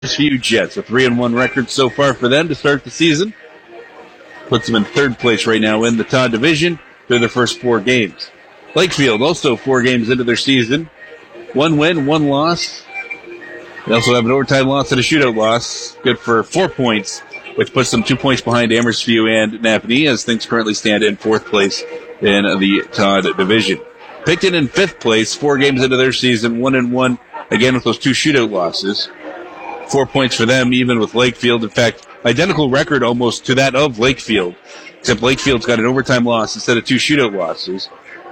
Few Jets, a 3-1 record so far for them to start the season. Puts them in third place right now in the Todd division through their first 4 games. Lakefield also 4 games into their season. 1 win, 1 loss. They also have an overtime loss and a shootout loss. Good for 4 points, which puts them 2 points behind Amherst-View and Napanee as things currently stand in 4th place in the Todd division. Picton in 5th place, 4 games into their season, 1-1, again with those 2 shootout losses. 4 points for them, even with Lakefield. In fact, identical record almost to that of Lakefield, except Lakefield's got an overtime loss instead of 2 shootout losses.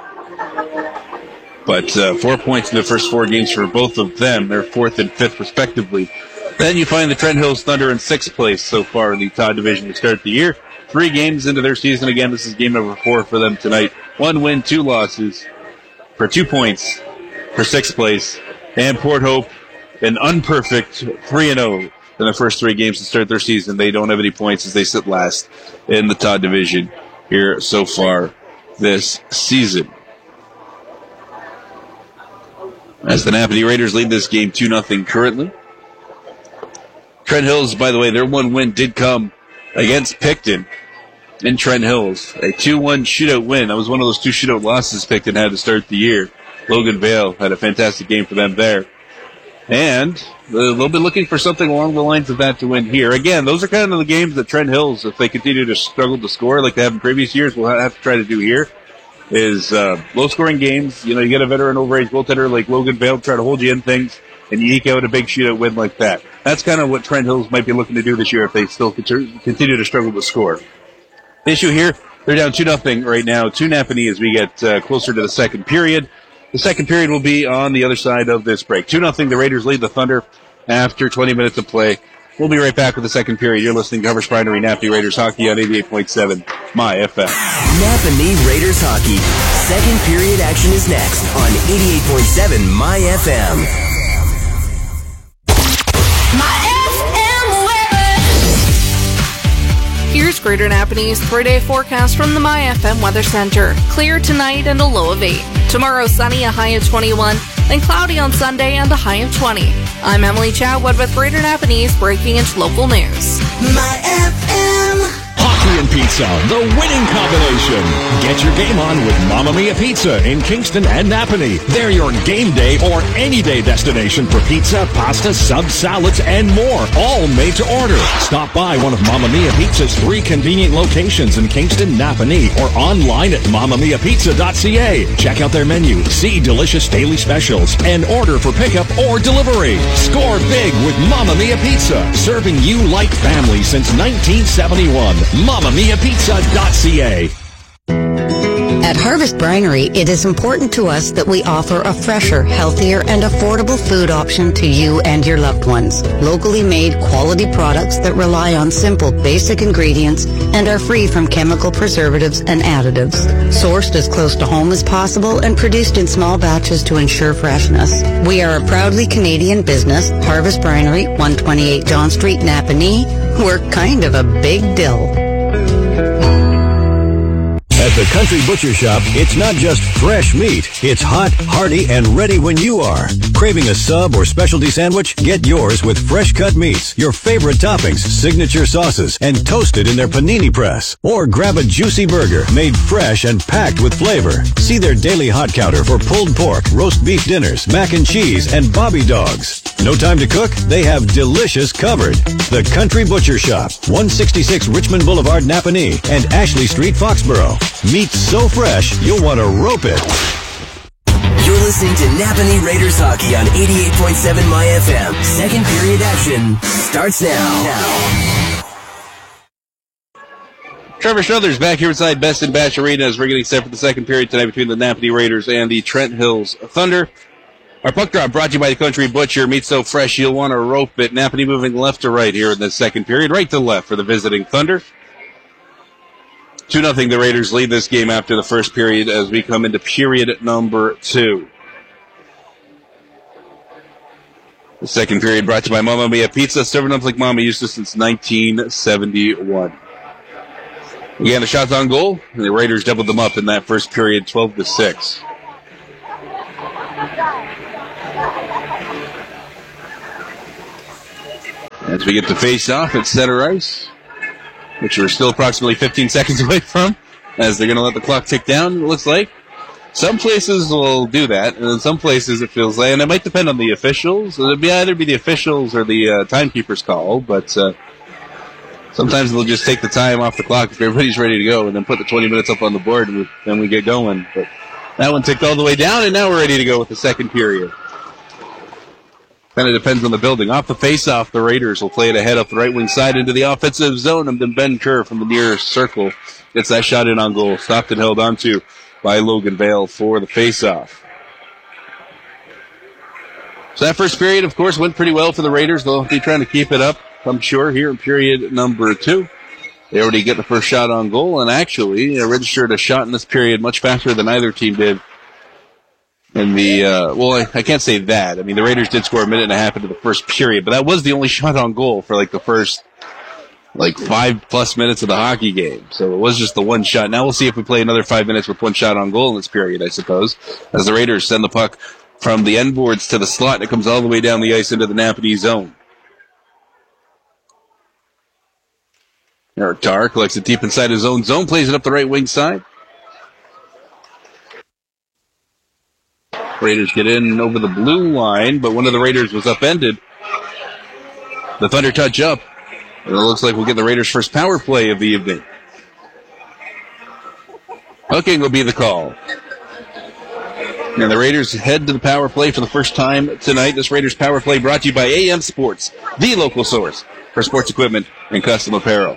But 4 points in the first 4 games for both of them. They're 4th and 5th, respectively. Then you find the Trent Hills Thunder in 6th place so far in the Todd division to start the year. 3 games into their season. Again, this is game number 4 for them tonight. 1 win, 2 losses for 2 points for 6th place. And Port Hope, an unperfect 3-0 in the first 3 games to start their season. They don't have any points as they sit last in the Todd division here so far this season. As the Napanee Raiders lead this game 2-0 currently. Trent Hills, by the way, their 1 win did come against Picton in Trent Hills. A 2-1 shootout win. That was one of those 2 shootout losses Picton had to start the year. Logan Vale had a fantastic game for them there. And they'll be looking for something along the lines of that to win here. Again, those are kind of the games that Trent Hills, if they continue to struggle to score like they have in previous years, will have to try to do here. Is low-scoring games. You know, you get a veteran overage goaltender like Logan Vale, try to hold you in things, and you eke out a big shootout win like that. That's kind of what Trent Hills might be looking to do this year if they still continue to struggle to score. The issue here, they're down 2-0 right now to Napanee as we get closer to the second period. The second period will be on the other side of this break. 2-0, the Raiders lead the Thunder after 20 minutes of play. We'll be right back with the second period. You're listening to Harvest Brinery Napanee Raiders Hockey on 88.7 My FM. Napanee Raiders Hockey. Second period action is next on 88.7 My FM. Here's Greater Napanee's 3-day forecast from the MyFM Weather Center. Clear tonight and a low of 8. Tomorrow sunny, a high of 21. Then cloudy on Sunday and a high of 20. I'm Emily Chatwood with Greater Napanee's breaking into local news. MyFM. Hockey and pizza, the winning combination. Get your game on with Mamma Mia Pizza in Kingston and Napanee. They're your game day or any day destination for pizza, pasta, subs, salads, and more. All made to order. Stop by one of Mamma Mia Pizza's 3 convenient locations in Kingston, Napanee, or online at mammamiapizza.ca. Check out their menu, see delicious daily specials, and order for pickup or delivery. Score big with Mamma Mia Pizza, serving you like family since 1971. mammamiapizza.ca. At Harvest Brinery, it is important to us that we offer a fresher, healthier, and affordable food option to you and your loved ones. Locally made, quality products that rely on simple, basic ingredients and are free from chemical preservatives and additives. Sourced as close to home as possible and produced in small batches to ensure freshness. We are a proudly Canadian business. Harvest Brinery, 128 John Street, Napanee. We're kind of a big deal. At the Country Butcher Shop, it's not just fresh meat. It's hot, hearty, and ready when you are. Craving a sub or specialty sandwich? Get yours with fresh cut meats, your favorite toppings, signature sauces, and toasted in their panini press. Or grab a juicy burger made fresh and packed with flavor. See their daily hot counter for pulled pork, roast beef dinners, mac and cheese, and bobby dogs. No time to cook? They have delicious covered. The Country Butcher Shop, 166 Richmond Boulevard, Napanee, and Ashley Street, Foxborough. Meat so fresh, you'll want to rope it. You're listening to Napanee Raiders Hockey on 88.7 My FM. Second period action starts now. Trevor Struthers back here inside Best in Batch Arena as we're getting set for the second period tonight between the Napanee Raiders and the Trent Hills Thunder. Our puck drop brought to you by the Country Butcher. Meat so fresh you'll want to rope it. Napanee moving left to right here in the second period. Right to left for the visiting Thunder. 2-0 the Raiders lead this game after the first period as we come into period number 2. The second period brought to you by Mamma Mia Pizza, serving up like Mama used to since 1971. Again, the shots on goal, and the Raiders doubled them up in that first period, 12-6. As we get to face off at center ice, which we're still approximately 15 seconds away from, as they're going to let the clock tick down, it looks like. Some places will do that, and in some places it feels like, and it might depend on the officials. It'll either be the officials or the timekeeper's call, but sometimes they'll just take the time off the clock if everybody's ready to go and then put the 20 minutes up on the board, and then we get going. But that one ticked all the way down, and now we're ready to go with the second period. Kind of depends on the building. Off the face-off, the Raiders will play it ahead up the right wing side into the offensive zone, and then Ben Kerr from the near circle gets that shot in on goal. Stopped and held onto by Logan Vale for the face-off. So that first period, of course, went pretty well for the Raiders. They'll be trying to keep it up, I'm sure, here in period number 2. They already get the first shot on goal, and actually registered a shot in this period much faster than either team did. In the, I can't say that. I mean, the Raiders did score a minute and a half into the first period, but that was the only shot on goal for the first 5+ minutes of the hockey game. So it was just the one shot. Now we'll see if we play another 5 minutes with one shot on goal in this period, I suppose, as the Raiders send the puck from the end boards to the slot, and it comes all the way down the ice into the Napanee zone. Eric Tarr collects it deep inside his own zone, plays it up the right wing side. Raiders get in over the blue line, but one of the Raiders was upended. The Thunder touch up, and it looks like we'll get the Raiders' first power play of the evening. Hooking will be the call. And the Raiders head to the power play for the first time tonight. This Raiders power play brought to you by AM Sports, the local source for sports equipment and custom apparel.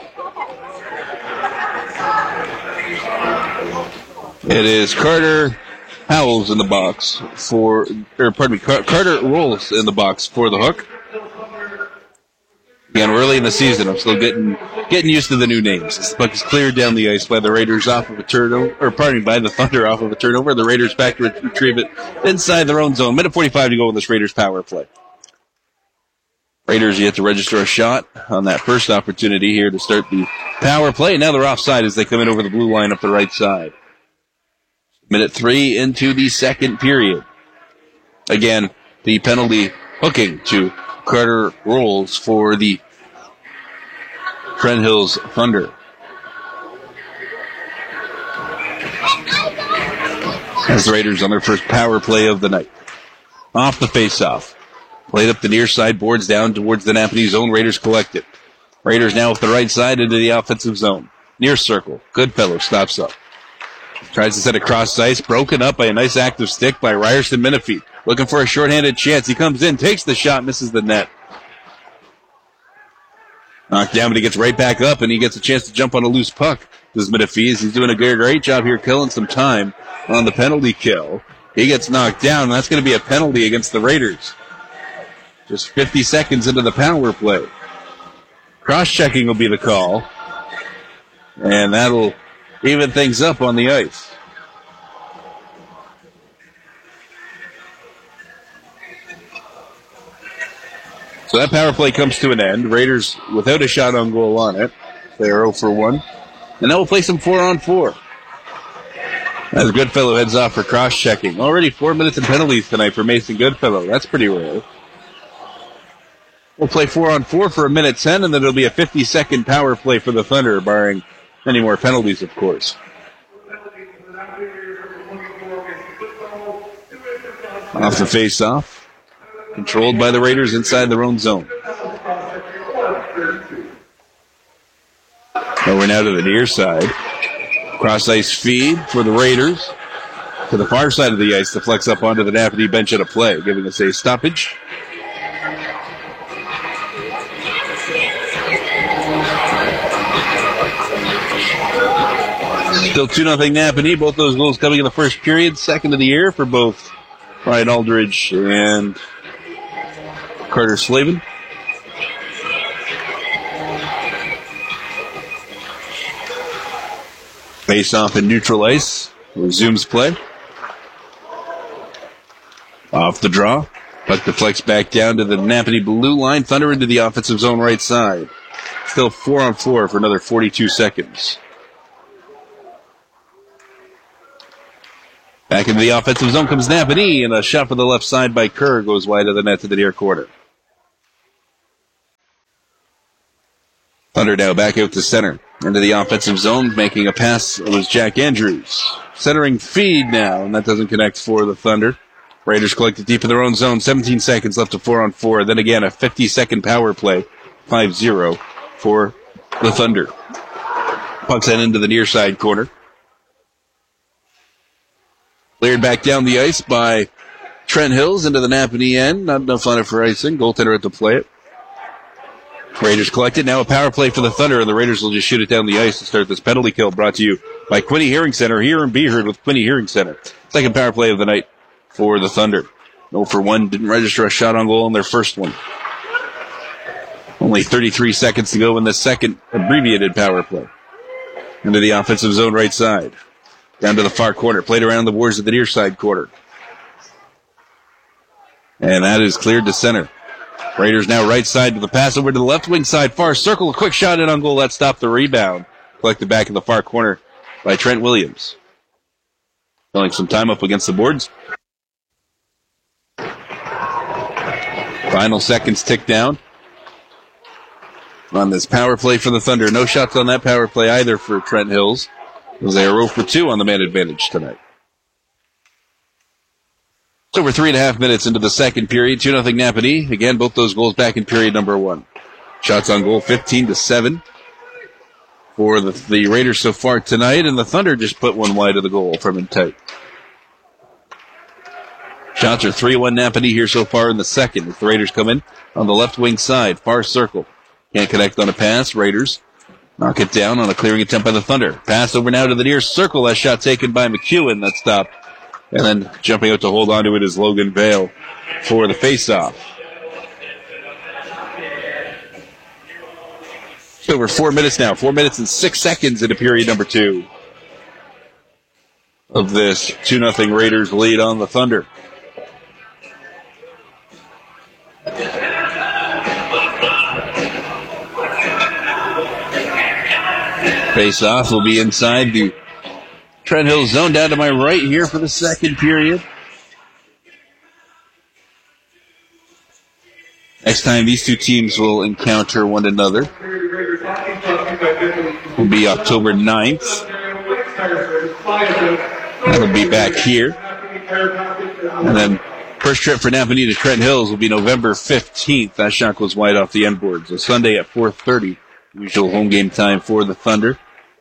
It is Carter Howells in the box Carter Rolls in the box for the hook. Again, early in the season, I'm still getting used to the new names. This puck is cleared down the ice by the Raiders off of a turnover, by the Thunder off of a turnover. The Raiders back to retrieve it inside their own zone. Minute 45 to go in this Raiders power play. Raiders yet to register a shot on that first opportunity here to start the power play. Now they're offside as they come in over the blue line up the right side. Minute 3 into the second period. Again, the penalty hooking to Carter Rolls for the Trent Hills Thunder. As the Raiders on their first power play of the night. Off the face-off. Played up the near side, boards down towards the Napanee zone. Raiders collect it. Raiders now with the right side into the offensive zone. Near circle. Goodfellow stops up. Tries to set across ice, broken up by a nice active stick by Ryerson Menifee. Looking for a shorthanded chance. He comes in, takes the shot, misses the net. Knocked down, but he gets right back up, and he gets a chance to jump on a loose puck. This is Menifee. He's doing a great job here killing some time on the penalty kill. He gets knocked down, and that's going to be a penalty against the Raiders. Just 50 seconds into the power play. Cross-checking will be the call, and that'll even things up on the ice. So that power play comes to an end. Raiders without a shot on goal on it. They are 0 for 1. And now we'll play some 4-on-4. As Goodfellow heads off for cross-checking. Already 4 minutes in penalties tonight for Mason Goodfellow. That's pretty rare. We'll play 4-on-4 for a minute 10, and then it'll be a 50-second power play for the Thunder, barring any more penalties, of course. Off the face-off. Controlled by the Raiders inside their own zone. Over now to the near side. Cross-ice feed for the Raiders. To the far side of the ice to flex up onto the Napanee bench at a play, giving us a stoppage. Still 2-0 Napanee. Both those goals coming in the first period. Second of the year for both Ryan Aldridge and Carter Slavin. Face off in neutral ice. Resumes play. Off the draw. Puck deflects back down to the Napanee blue line. Thunder into the offensive zone right side. Still 4-on-4 for another 42 seconds. Back into the offensive zone comes Napanee, and a shot for the left side by Kerr goes wide of the net to the near corner. Thunder now back out to center. Into the offensive zone, making a pass. It was Jack Andrews. Centering feed now, and that doesn't connect for the Thunder. Raiders collect it deep in their own zone. 17 seconds left to 4-on-4. Then again, a 50-second power play. 5-0 for the Thunder. Pucks that into the near side corner. Cleared back down the ice by Trent Hills into the Napanee end. Not enough on it for icing. Goaltender had to play it. Raiders collected. Now a power play for the Thunder, and the Raiders will just shoot it down the ice to start this penalty kill, brought to you by Quinny Hearing Center. Here and be heard with Quinny Hearing Center. Second power play of the night for the Thunder. 0-for-1. Didn't register a shot on goal in their first one. Only 33 seconds to go in the second abbreviated power play. Into the offensive zone right side. Down to the far corner. Played around the boards of the near side corner. And that is cleared to center. Raiders now right side to the pass over to the left wing side. Far circle. A quick shot in on goal. That stopped the rebound. Collected back in the far corner by Trent Williams. Filling some time up against the boards. Final seconds tick down on this power play for the Thunder. No shots on that power play either for Trent Hills, as they are 0-for-2 on the man advantage tonight. It's over 3.5 minutes into the second period. 2-0 Napanee. Again, both those goals back in period number 1. Shots on goal 15-7 for the Raiders so far tonight, and the Thunder just put one wide of the goal from in tight. Shots are 3-1 Napanee here so far in the second as the Raiders come in on the left wing side, far circle. Can't connect on a pass. Raiders knock it down on a clearing attempt by the Thunder. Pass over now to the near circle. That shot taken by McEwen. That stopped. And then jumping out to hold on to it is Logan Vale for the faceoff. It's over 4 minutes now. 4 minutes and 6 seconds into period number 2 of this 2-0 Raiders lead on the Thunder. Face-off will be inside the Trent Hills zone down to my right here for the second period. Next time these two teams will encounter one another will be October 9th. That'll be back here. And then first trip for Napanee to Trent Hills will be November 15th. That shot goes wide off the end board. So Sunday at 4:30, usual home game time for the Thunder.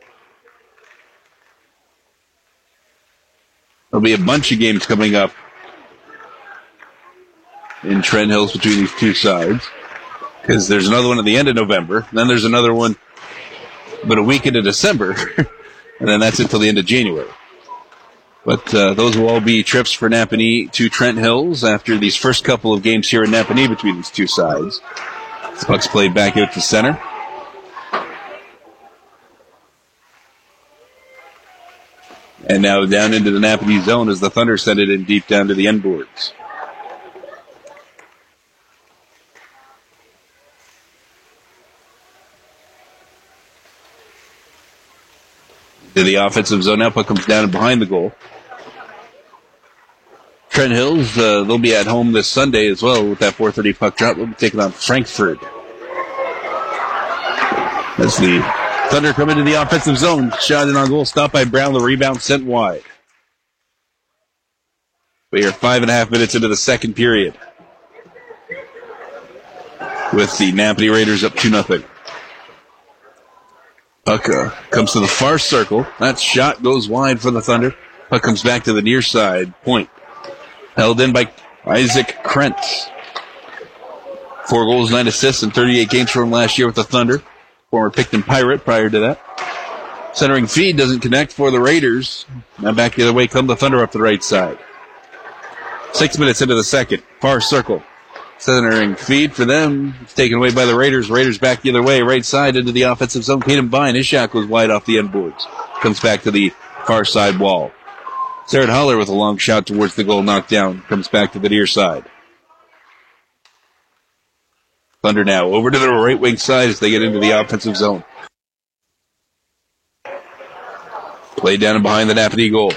There'll be a bunch of games coming up in Trent Hills between these two sides, because there's another one at the end of November, and then there's another one about a week into December, and then that's until the end of January. But those will all be trips for Napanee to Trent Hills after these first couple of games here in Napanee between these two sides. The puck's played back out to center. And now down into the Napanee zone as the Thunder send it in deep down to the end boards. To the offensive zone now, puck comes down and behind the goal. Trent Hills, they'll be at home this Sunday as well with that 4:30 puck drop. They'll be taking on Frankfurt. As the Thunder come into the offensive zone. Shot in on goal, stopped by Brown. The rebound sent wide. We are 5.5 minutes into the second period, with the Napanee Raiders up 2-0. Puck comes to the far circle. That shot goes wide for the Thunder. Puck comes back to the near side. Point. Held in by Isaac Krentz. 4 goals, 9 assists, and 38 games for him last year with the Thunder. Former Picton Pirate prior to that. Centering feed doesn't connect for the Raiders. Now back the other way come the Thunder up the right side. 6 minutes into the second. Far circle. Centering feed for them. It's taken away by the Raiders. Raiders back the other way. Right side into the offensive zone. Caden Bine. His shot goes wide off the end boards. Comes back to the far side wall. Sarah Holler with a long shot towards the goal. Knocked down. Comes back to the near side. Thunder now over to the right wing side as they get into the offensive zone. Played down and behind the Napanee goal.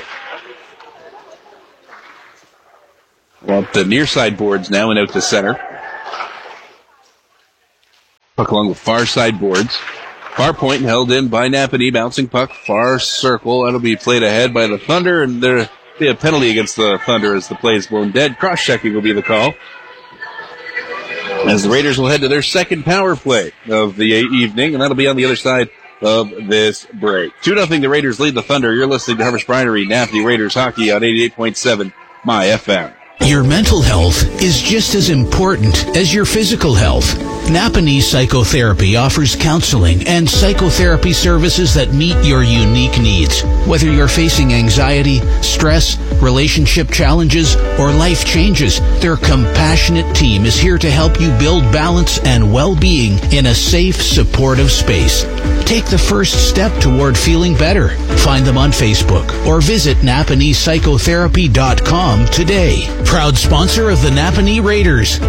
Well, the near side boards now and out to center. Puck along the far side boards. Far point held in by Napanee. Bouncing puck, far circle. That'll be played ahead by the Thunder, and there'll be a penalty against the Thunder as the play is blown dead. Cross-checking will be the call, as the Raiders will head to their second power play of the evening, and that'll be on the other side of this break. 2-0, the Raiders lead the Thunder. You're listening to Harvest Brinery, Napanee Raiders hockey on 88.7 My FM. Your mental health is just as important as your physical health. Napanee Psychotherapy offers counseling and psychotherapy services that meet your unique needs. Whether you're facing anxiety, stress, relationship challenges, or life changes, their compassionate team is here to help you build balance and well-being in a safe, supportive space. Take the first step toward feeling better. Find them on Facebook or visit NapaneePsychotherapy.com today. Proud sponsor of the Napanee Raiders.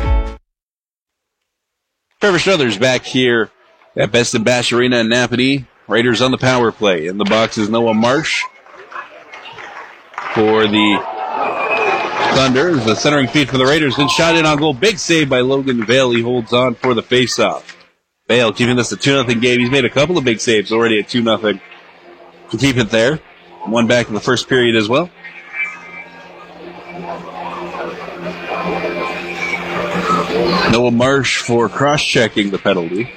Trevor Struthers back here at Best & Bash Arena in Napanee. Raiders on the power play. In the box is Noah Marsh for the Thunder. The centering feed for the Raiders. Then shot in on goal. Big save by Logan Vale. He holds on for the faceoff. Vale keeping this a 2-0 game. He's made a couple of big saves already at 2-0 to keep it there. One back in the first period as well. Noah Marsh for cross-checking the penalty.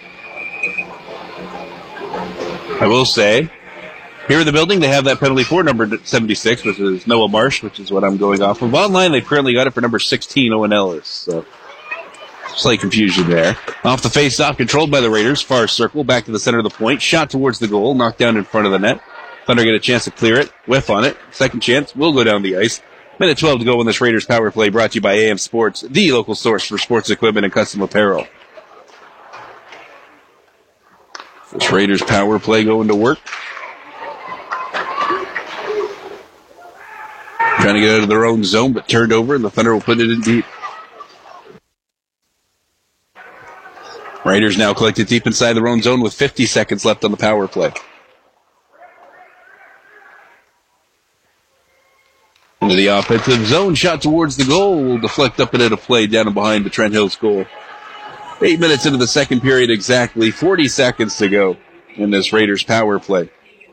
I will say, here in the building, they have that penalty for number 76, which is Noah Marsh, which is what I'm going off of. Online, they've currently got it for number 16, Owen Ellis. So, slight confusion there. Off the face-off, controlled by the Raiders. Far circle, back to the center of the point. Shot towards the goal, knocked down in front of the net. Thunder get a chance to clear it. Whiff on it. Second chance, will go down the ice. Minute 12 to go in this Raiders power play, brought to you by AM Sports, the local source for sports equipment and custom apparel. This Raiders power play going to work. Trying to get out of their own zone, but turned over, and the Thunder will put it in deep. Raiders now collected deep inside their own zone with 50 seconds left on the power play. Into the offensive zone, shot towards the goal, will deflect up and into play down and behind the Trent Hills goal. 8 minutes into the second period exactly, 40 seconds to go in this Raiders power play.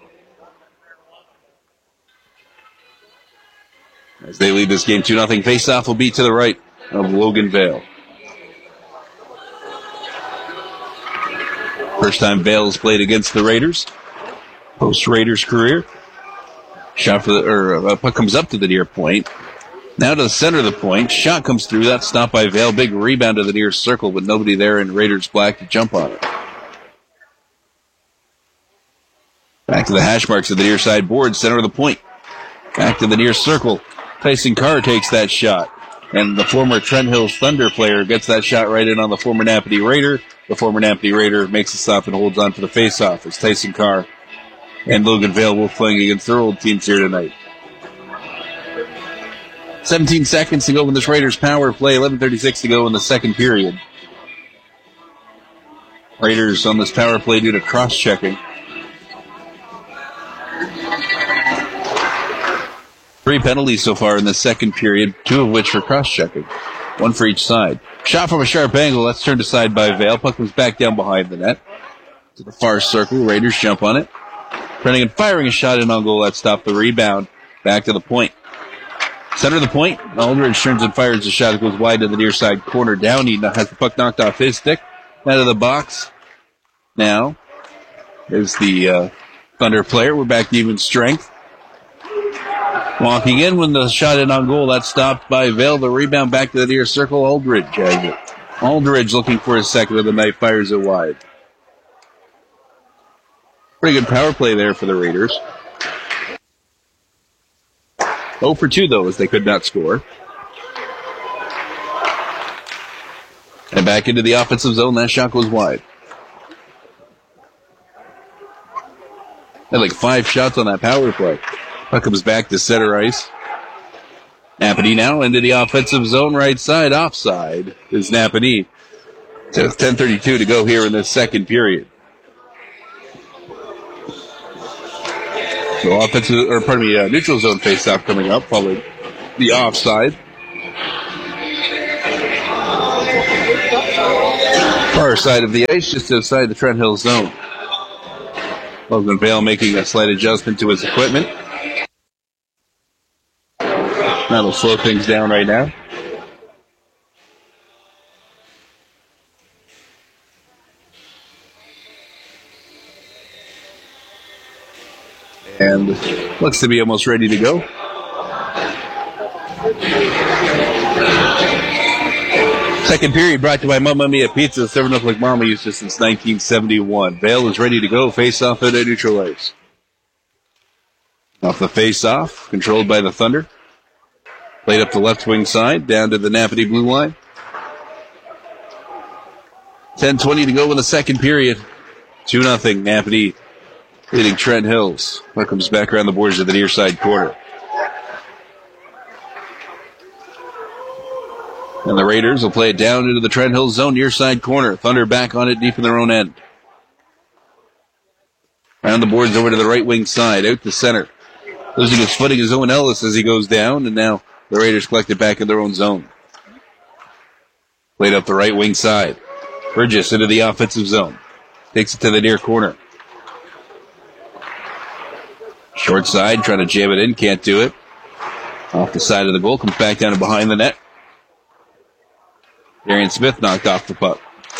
As they lead this game 2-0, face-off will be to the right of Logan Vale. First time Vale has played against the Raiders, post-Raiders career. Shot for the, puck comes up to the near point. Now to the center of the point. Shot comes through. That's stopped by Vale. Big rebound to the near circle, but nobody there in Raiders black to jump on it. Back to the hash marks of the near side board. Center of the point. Back to the near circle. Tyson Carr takes that shot. And the former Trent Hills Thunder player gets that shot right in on the former Napanee Raider. The former Napanee Raider makes a stop and holds on for the faceoff as Tyson Carr and Logan Vale will playing against their old teams here tonight. 17 seconds to go in this Raiders power play. 11:36 to go in the second period. Raiders on this power play due to cross-checking. 3 penalties so far in the second period, 2 of which for cross-checking. 1 for each side. Shot from a sharp angle. That's turned aside by Vale. Puck comes back down behind the net. To the far circle. Raiders jump on it. Turning and firing a shot in on goal. That stopped the rebound. Back to the point. Center of the point. Aldridge turns and fires a shot. It goes wide to the near side corner. Downey has the puck knocked off his stick. Out of the box. Now is the Thunder player. We're back to even strength. Walking in when the shot in on goal. That's stopped by Vale. The rebound back to the near circle. Aldridge has it. Aldridge looking for his second of the night. Fires it wide. Pretty good power play there for the Raiders. 0 for 2, though, as they could not score. And back into the offensive zone. That shot goes wide. Had like 5 shots on that power play. Puck comes back to center ice. Napanee now into the offensive zone, right side. Offside is Napanee. Just 10:32 to go here in this second period. So neutral zone face-off coming up, followed the offside. Far side of the ice, just outside the Trent Hills zone. Logan Vale making a slight adjustment to his equipment. That'll slow things down right now. And looks to be almost ready to go. Second period brought to you by Mamma Mia Pizza, serving up like Mama used to since 1971. Vale is ready to go. Face off at neutral ice. Off the face off, controlled by the Thunder. Played up the left wing side, down to the Napanee blue line. 10:20 to go in the second period. 2-0 Napanee leading Trent Hills. That comes back around the boards of the near side corner. And the Raiders will play it down into the Trent Hills zone, near side corner. Thunder back on it deep in their own end. Around the boards over to the right wing side, out to center. Losing his footing is Owen Ellis as he goes down, and now the Raiders collect it back in their own zone. Played up the right wing side. Burgess into the offensive zone. Takes it to the near corner. Short side, trying to jam it in, can't do it. Off the side of the goal, comes back down and behind the net. Darian Smith knocked off the puck.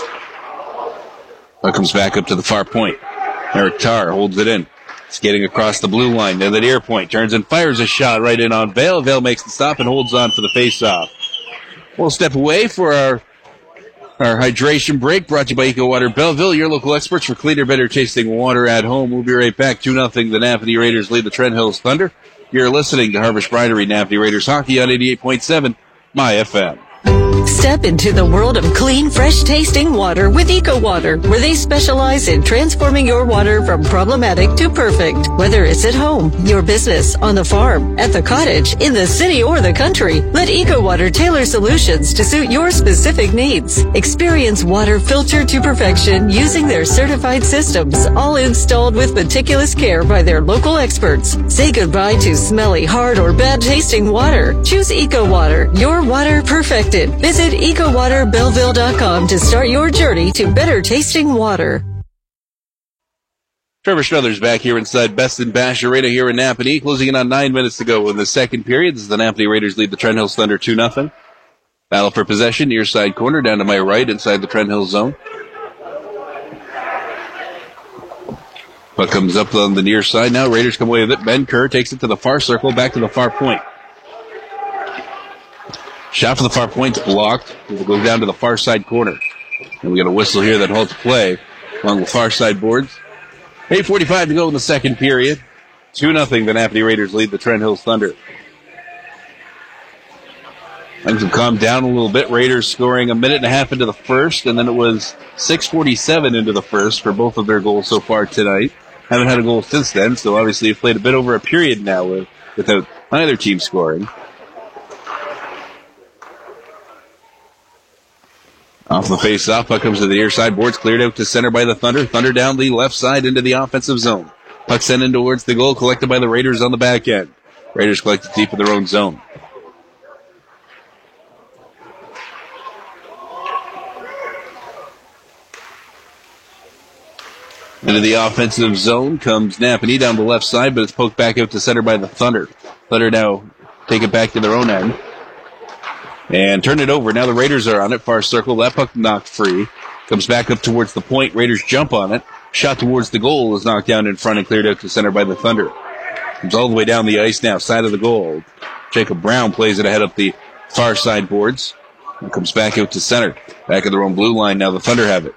Puck comes back up to the far point. Eric Tarr holds it in. Skating across the blue line to the near point. Turns and fires a shot right in on Vale. Vale makes the stop and holds on for the face-off. We'll step away for our hydration break, brought to you by Eco Water Belleville, your local experts for cleaner, better tasting water at home. We'll be right back. 2-0. The Napanee Raiders lead the Trent Hills Thunder. You're listening to Harvest Brinery Napanee Raiders Hockey on 88.7 My FM. Step into the world of clean, fresh-tasting water with Eco Water, where they specialize in transforming your water from problematic to perfect. Whether it's at home, your business, on the farm, at the cottage, in the city, or the country, let Eco Water tailor solutions to suit your specific needs. Experience water filtered to perfection using their certified systems, all installed with meticulous care by their local experts. Say goodbye to smelly, hard, or bad-tasting water. Choose Eco Water, your water perfected. Visit EcoWaterBelleville.com to start your journey to better tasting water. Trevor Struthers back here inside Best and Bash Arena here in Napanee, closing in on 9 minutes to go in the second period. This is the Napanee Raiders lead the Trent Hills Thunder 2-0. Battle for possession, near side corner, down to my right, inside the Trent Hills zone. Puck comes up on the near side now. Raiders come away with it. Ben Kerr takes it to the far circle, back to the far point. Shot for the far point, blocked. We'll go down to the far side corner. And we got a whistle here that halts play along the far side boards. 8:45 to go in the second period. 2-0, the Napanee Raiders lead the Trent Hills Thunder. Things have calmed down a little bit. Raiders scoring a minute and a half into the first, and then it was 6:47 into the first for both of their goals so far tonight. Haven't had a goal since then, so obviously you've played a bit over a period now without either team scoring. Off the face-off, puck comes to the near side boards, cleared out to center by the Thunder. Thunder down the left side into the offensive zone. Puck sent in towards the goal, collected by the Raiders on the back end. Raiders collected deep in their own zone. Into the offensive zone comes Napanee down the left side, but it's poked back out to center by the Thunder. Thunder now take it back to their own end. And turn it over. Now the Raiders are on it. Far circle. That puck knocked free. Comes back up towards the point. Raiders jump on it. Shot towards the goal is knocked down in front and cleared out to center by the Thunder. Comes all the way down the ice now. Side of the goal. Jacob Brown plays it ahead up the far side boards. And comes back out to center. Back of their own blue line. Now the Thunder have it.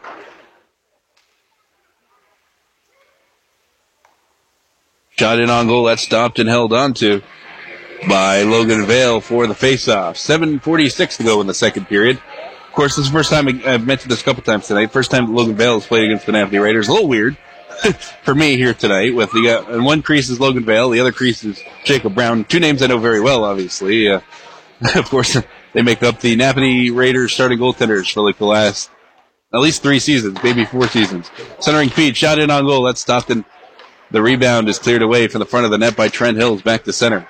Shot in on goal. That's stopped and held on to by Logan Vale for the face-off. 7:46 to go in the second period. Of course, this is the first time, I've mentioned this a couple times tonight, first time Logan Vale has played against the Napanee Raiders. A little weird for me here tonight. With and one crease is Logan Vale, the other crease is Jacob Brown. Two names I know very well, obviously. Of course, they make up the Napanee Raiders starting goaltenders for like the last at least 3 seasons, maybe 4 seasons. Centering feed, shot in on goal. That's stopped, and the rebound is cleared away from the front of the net by Trent Hills back to center.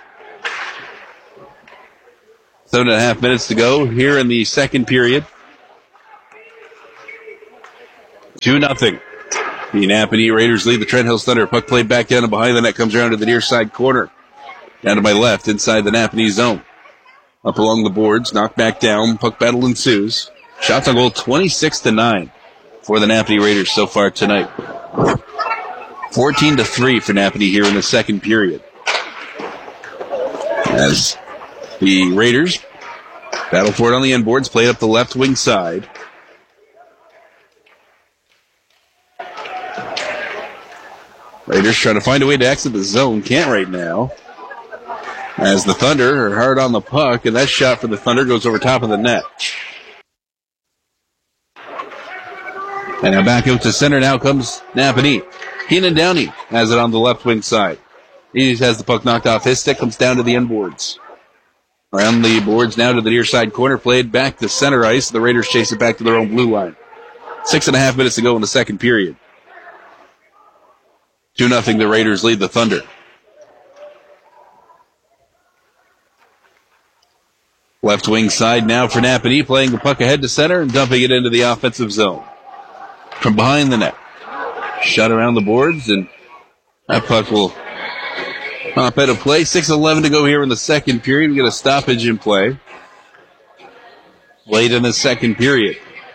7.5 minutes to go here in the second period. 2-0. The Napanee Raiders lead the Trent Hills Thunder. Puck played back down and behind the net, comes around to the near side corner. Down to my left, inside the Napanee zone. Up along the boards, knocked back down, puck battle ensues. Shots on goal 26-9 for the Napanee Raiders so far tonight. 14-3 for Napanee here in the second period. As the Raiders battle for it on the end boards, played up the left wing side. Raiders trying to find a way to exit the zone. Can't right now. As the Thunder are hard on the puck, and that shot for the Thunder goes over top of the net. And now back out to center. Now comes Napanee. Keenan Downey has it on the left wing side. He has the puck knocked off his stick, comes down to the end boards. Around the boards now to the near side corner, played back to center ice. The Raiders chase it back to their own blue line. 6.5 minutes to go in the second period. 2-0, the Raiders lead the Thunder. Left wing side now for Napanee, playing the puck ahead to center and dumping it into the offensive zone. From behind the net. Shot around the boards, and that puck will hop out of play. 6:11 to go here in the second period. We get a stoppage in play late in the second period.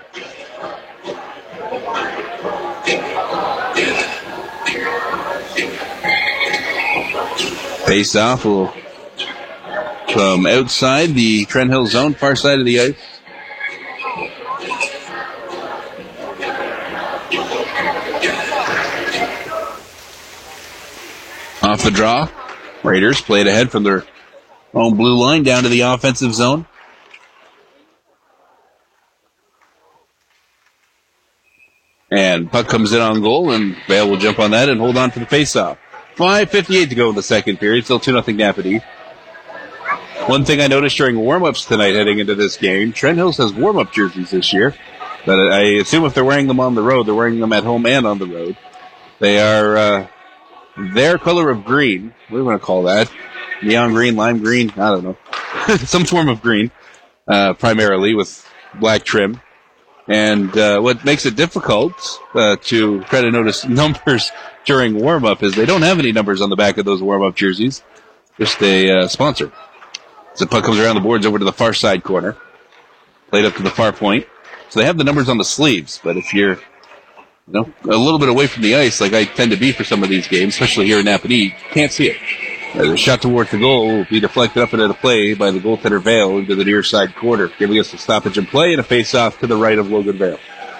Face off will come outside the Trent Hill zone, far side of the ice. Off the draw, Raiders played ahead from their own blue line down to the offensive zone. And puck comes in on goal, and Vale will jump on that and hold on for the face-off. 5:58 to go in the second period, still 2-0 Napanee. One thing I noticed during warm-ups tonight heading into this game, Trent Hills has warm-up jerseys this year. But I assume if they're wearing them on the road, they're wearing them at home and on the road. They are their color of green. What do you want to call that? Neon green, lime green? I don't know. Some form of green, primarily with black trim. And what makes it difficult to try to notice numbers during warm-up is they don't have any numbers on the back of those warm-up jerseys. Just a sponsor. As the puck comes around the boards over to the far side corner. Played up to the far point. So they have the numbers on the sleeves, but if you're a little bit away from the ice, like I tend to be for some of these games, especially here in Napanee, you can't see it. The shot towards the goal will be deflected up and out of play by the goaltender Vale into the near side corner, giving us a stoppage in play and a face-off to the right of Logan Vale.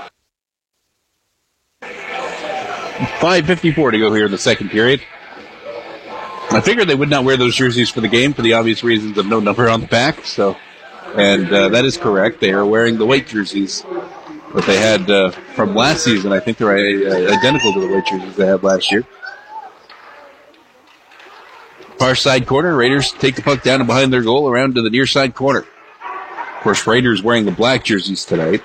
5:54 to go here in the second period. I figured they would not wear those jerseys for the game for the obvious reasons of no number on the back. And that is correct. They are wearing the white jerseys that they had from last season. I think they're identical to the white jerseys they had last year. Far side corner, Raiders take the puck down and behind their goal around to the near side corner. Of course, Raiders wearing the black jerseys tonight.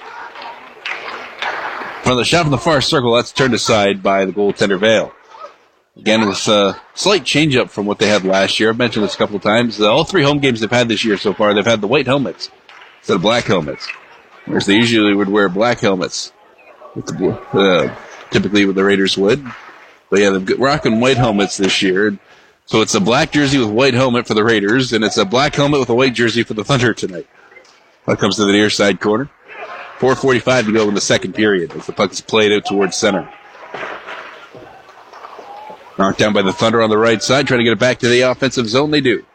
From the shot from the far circle, that's turned aside by the goaltender Vale. Again, it was a slight change-up from what they had last year. I've mentioned this a couple of times. All three home games they've had this year so far, they've had the white helmets instead of black helmets. Whereas they usually would wear black helmets, typically what the Raiders would. But yeah, they're rocking white helmets this year. So it's a black jersey with white helmet for the Raiders, and it's a black helmet with a white jersey for the Thunder tonight. Puck comes to the near side corner. 4:45 to go in the second period as the puck is played out towards center. Knocked down by the Thunder on the right side, trying to get it back to the offensive zone. They do.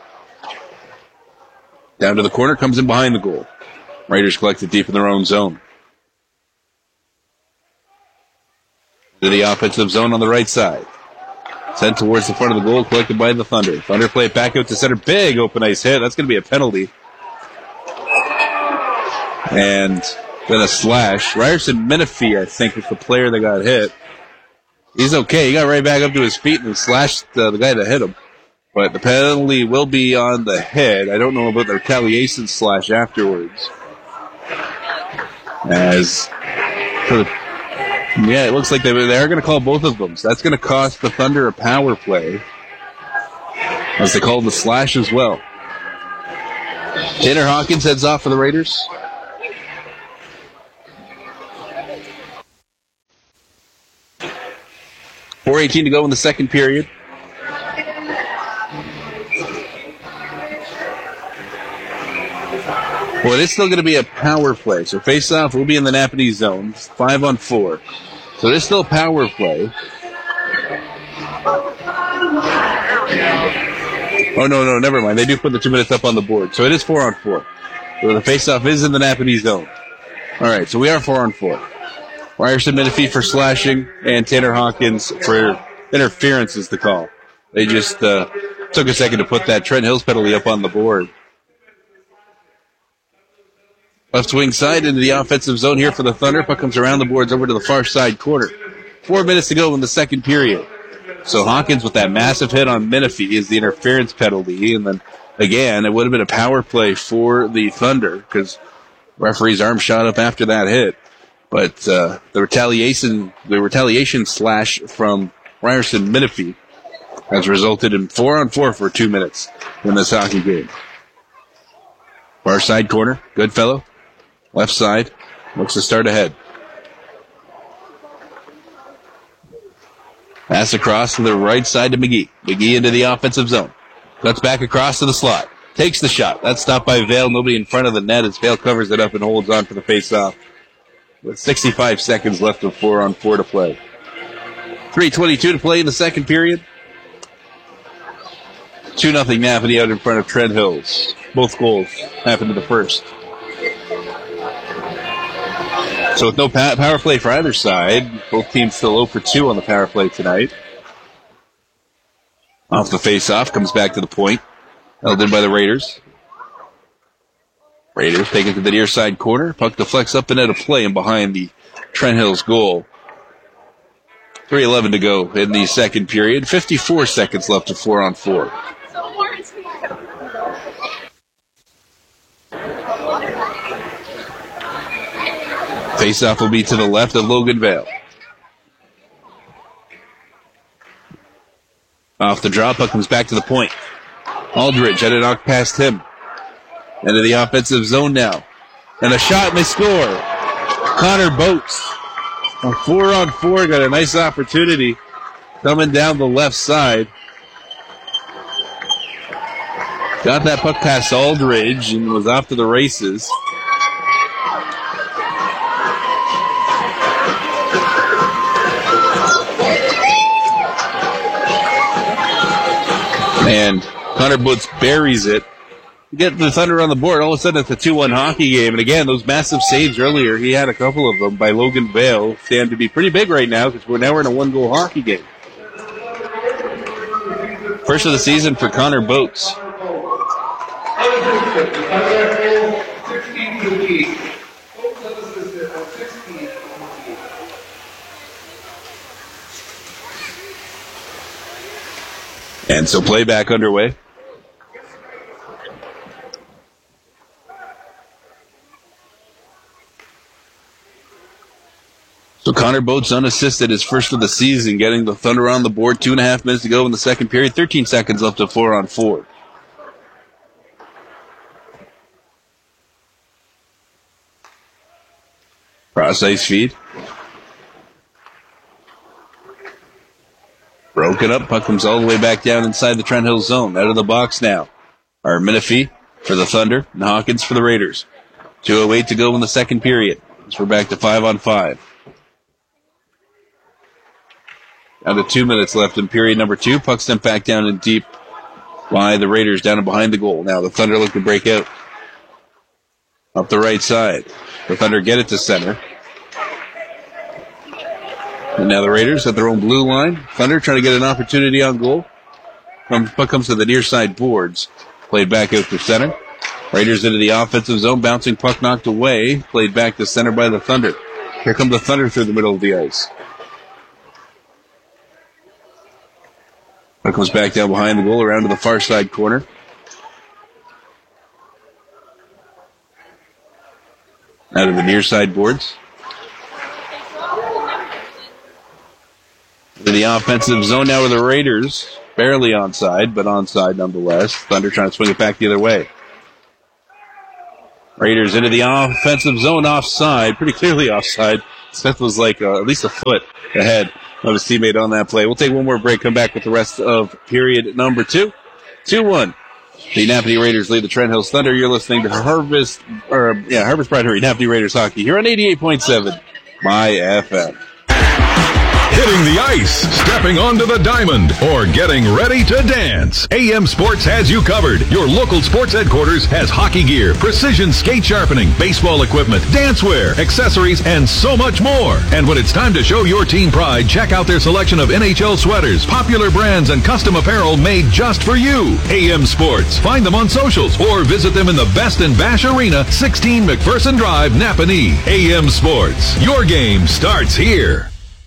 Down to the corner, comes in behind the goal. Raiders collect it deep in their own zone. To the offensive zone on the right side. Sent towards the front of the goal, collected by the Thunder. Thunder play it back out to center. Big open ice hit. That's going to be a penalty. And then a slash. Ryerson Menifee, I think, was the player that got hit. He's okay. He got right back up to his feet and slashed the guy that hit him. But the penalty will be on the head. I don't know about the retaliation slash afterwards. Yeah, it looks like they are going to call both of them. So that's going to cost the Thunder a power play, as they call the slash as well. Tanner Hawkins heads off for the Raiders. 4:18 to go in the second period. Well, it's still going to be a power play. So face-off will be in the Napanee zone, 5-on-4. So it is still a power play. Oh, no, never mind. They do put the 2 minutes up on the board. So it is 4-on-4. So the face-off is in the Napanee zone. All right, so we are 4-on-4. Ryerson Menifee for slashing and Tanner Hawkins for interference is the call. They just took a second to put that Trent Hills penalty up on the board. Left wing side into the offensive zone here for the Thunder. Puck comes around the boards over to the far side corner. 4 minutes to go in the second period. So Hawkins with that massive hit on Menifee is the interference penalty. And then, again, it would have been a power play for the Thunder because referee's arm shot up after that hit. But the retaliation slash from Ryerson Menifee has resulted in 4-on-4 for 2 minutes in this hockey game. Far side corner, Goodfellow. Left side, looks to start ahead. Pass across to the right side to McGee. McGee into the offensive zone. Cuts back across to the slot. Takes the shot. That's stopped by Vale. Nobody in front of the net as Vale covers it up and holds on for the face-off. With 65 seconds left of 4-on-4 to play. 3:22 to play in the second period. 2-0 Napanee out in front of Trent Hills. Both goals happened in the first. So with no power play for either side, both teams still 0 for 2 on the power play tonight. Off the face-off, comes back to the point. Held in by the Raiders. Raiders take it to the near side corner. Puck deflects up and out of play and behind the Trent Hills goal. 3:11 to go in the second period. 54 seconds left of 4-on-4. Face-off will be to the left of Logan Vale. Off the draw, puck comes back to the point. Aldridge had it knocked past him. Into the offensive zone now. And a shot and they score. Connor Boats. A 4-on-4, got a nice opportunity coming down the left side. Got that puck past Aldridge and was off to the races. And Connor Boats buries it. Get the Thunder on the board. All of a sudden, it's a 2-1 hockey game. And again, those massive saves earlier, he had a couple of them by Logan Vale. Stand to be pretty big right now because we're in a 1-goal hockey game. First of the season for Connor Boats. And so play back underway. So Connor Boats unassisted, his first of the season, getting the Thunder on the board. 2.5 minutes to go in the second period. 13 seconds left of 4-on-4. Cross ice feed. Broken up. Puck comes all the way back down inside the Trent Hills zone. Out of the box now. Our Menifee for the Thunder and Hawkins for the Raiders. 2:08 to go in the second period. So we're back to 5-on-5. Down to 2 minutes left in period number 2. Puck sent back down and deep by the Raiders down and behind the goal. Now the Thunder look to break out. Up the right side. The Thunder get it to center. And now the Raiders at their own blue line. Thunder trying to get an opportunity on goal. Puck comes to the near side boards. Played back out to center. Raiders into the offensive zone. Bouncing puck knocked away. Played back to center by the Thunder. Here comes the Thunder through the middle of the ice. Puck comes back down behind the goal around to the far side corner. Out of the near side boards. To the offensive zone now with the Raiders. Barely onside, but onside nonetheless. Thunder trying to swing it back the other way. Raiders into the offensive zone offside. Pretty clearly offside. Smith was like at least a foot ahead of his teammate on that play. We'll take one more break, come back with the rest of period number 2. 2-1. The Napanee Raiders lead the Trent Hills Thunder. You're listening to Harvest Primary Napanee Raiders Hockey here on 88.7 My FM. Hitting the ice, stepping onto the diamond, or getting ready to dance. AM Sports has you covered. Your local sports headquarters has hockey gear, precision skate sharpening, baseball equipment, dancewear, accessories, and so much more. And when it's time to show your team pride, check out their selection of NHL sweaters, popular brands, and custom apparel made just for you. AM Sports. Find them on socials or visit them in the Best in Bash Arena, 16 McPherson Drive, Napanee. AM Sports. Your game starts here.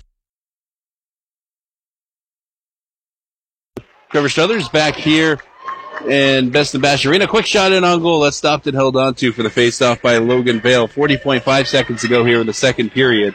Trevor Struthers back here in Best in Bash Arena. Quick shot in on goal. That's stopped and held on to for the face-off by Logan Vale. 40.5 seconds to go here in the second period.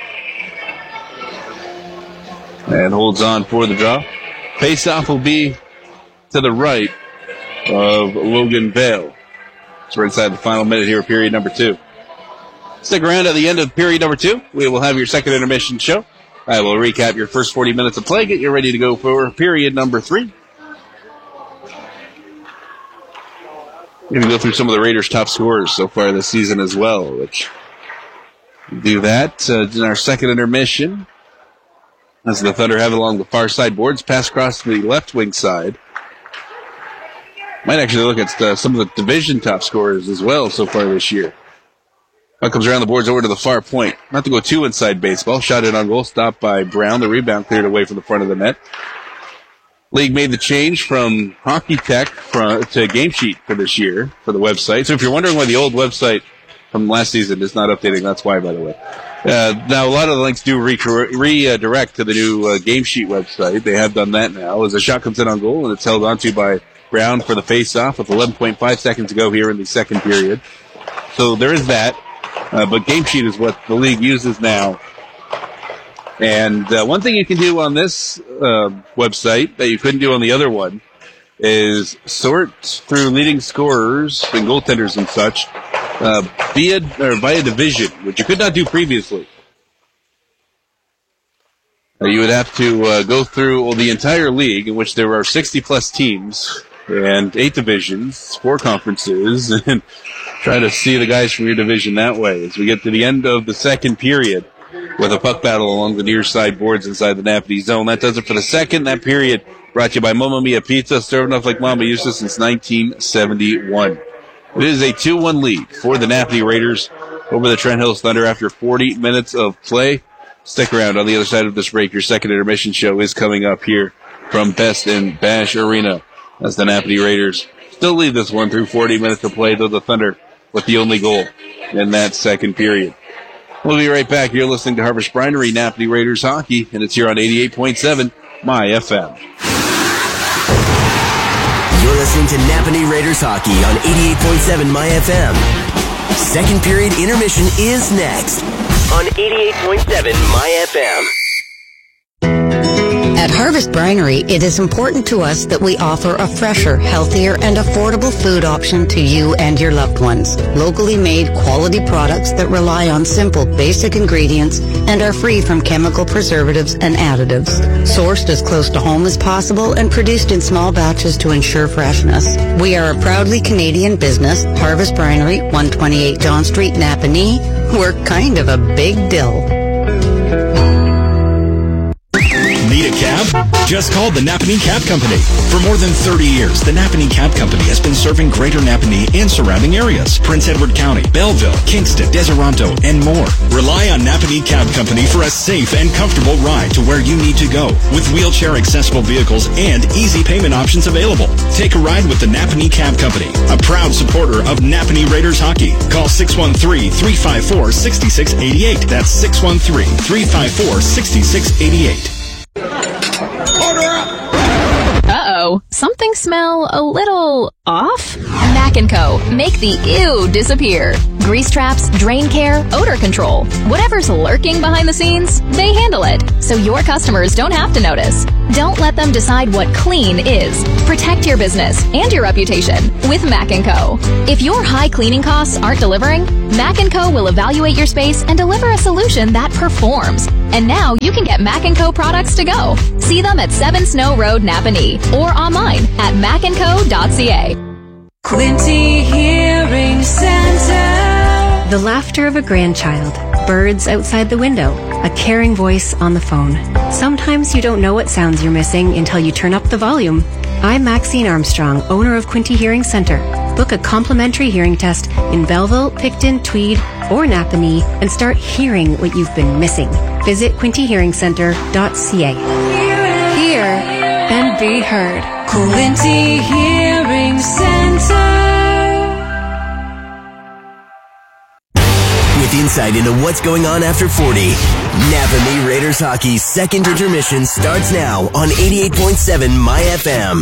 And holds on for the draw. Face-off will be to the right of Logan Vale. So we're inside the final minute here of period number 2. Stick around at the end of period number 2. We will have your second intermission show. I will recap your first 40 minutes of play, get you ready to go for period number 3. We're going to go through some of the Raiders' top scorers so far this season as well, which we'll do that in our second intermission. As the Thunder have along the far side boards, pass across to the left wing side. Might actually look at some of the division top scorers as well so far this year. Puck comes around the boards over to the far point. Not to go too inside baseball. Shot in on goal. Stopped by Brown. The rebound cleared away from the front of the net. League made the change from Hockey Tech to Game Sheet for this year for the website. So if you're wondering why the old website from last season is not updating, that's why, by the way. Now, a lot of the links do redirect to the new Game Sheet website. They have done that now. As a shot comes in on goal, and it's held onto by Brown for the face-off with 11.5 seconds to go here in the second period. So there is that. But Game Sheet is what the league uses now. And one thing you can do on this website that you couldn't do on the other one is sort through leading scorers and goaltenders and such via division, which you could not do previously. You would have to go through the entire league, in which there are 60-plus teams and 8 divisions, 4 conferences, and try to see the guys from your division that way as we get to the end of the second period with a puck battle along the near side boards inside the Napanee zone. That does it for the second. That period brought to you by Mamma Mia Pizza, serving up like Mama used to since 1971. It is a 2-1 lead for the Napanee Raiders over the Trent Hills Thunder after 40 minutes of play. Stick around. On the other side of this break, your second intermission show is coming up here from Best in Bash Arena as the Napanee Raiders still lead this one through 40 minutes of play, though the Thunder with the only goal in that second period. We'll be right back. You're listening to Harvest Brinery, Napanee Raiders Hockey, and it's here on 88.7 My FM. You're listening to Napanee Raiders Hockey on 88.7 My FM. Second period intermission is next on 88.7 My FM. At Harvest Brinery, it is important to us that we offer a fresher, healthier, and affordable food option to you and your loved ones. Locally made quality products that rely on simple, basic ingredients and are free from chemical preservatives and additives. Sourced as close to home as possible and produced in small batches to ensure freshness. We are a proudly Canadian business, Harvest Brinery, 128 John Street, Napanee. We're kind of a big deal. Need a cab? Just call the Napanee Cab Company. For more than 30 years, the Napanee Cab Company has been serving Greater Napanee and surrounding areas. Prince Edward County, Belleville, Kingston, Deseronto, and more. Rely on Napanee Cab Company for a safe and comfortable ride to where you need to go, with wheelchair-accessible vehicles and easy payment options available. Take a ride with the Napanee Cab Company, a proud supporter of Napanee Raiders Hockey. Call 613-354-6688. That's 613-354-6688. Uh-oh. Something smell a little off? Mac & Co. Make the ew disappear. Grease traps, drain care, odor control. Whatever's lurking behind the scenes, they handle it, so your customers don't have to notice. Don't let them decide what clean is. Protect your business and your reputation with Mac & Co. If your high cleaning costs aren't delivering, Mac & Co. will evaluate your space and deliver a solution that performs. And now you can get Mac & Co. products to go. See them at 7 Snow Road, Napanee, or online at macandco.ca. Quinty Hearing Center. The laughter of a grandchild, birds outside the window, a caring voice on the phone. Sometimes you don't know what sounds you're missing until you turn up the volume. I'm Maxine Armstrong, owner of Quinty Hearing Center. Book a complimentary hearing test in Belleville, Picton, Tweed, or Napanee and start hearing what you've been missing. Visit quintyhearingcenter.ca. Hear and be heard. Quinty Hearing Center. With insight into what's going on after 40, Napanee Raiders Hockey's second intermission starts now on 88.7 My FM.